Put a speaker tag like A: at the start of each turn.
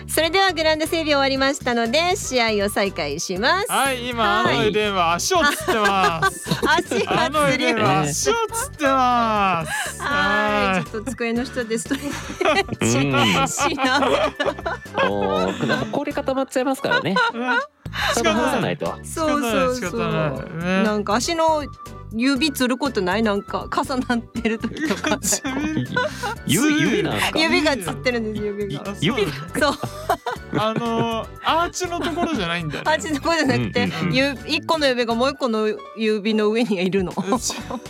A: それではグラウンド整備終わりましたので試合を再開します。
B: はい、今あのエデンは足をつってますあのエデンは足をつってます。
A: はい、ちょっと机の下でストレッチしながら
C: なんか氷固まっちゃいますからね。
B: 仕方
C: 離さないと。
A: そうなんか足の指つることない？なんか重なってる時とか
C: 指なんですか？
A: 指がつってるんです。指がそう
B: アーチのところじゃないんだよね。
A: アーチのところじゃなくて、一個の指がもう一個の指の上にいるの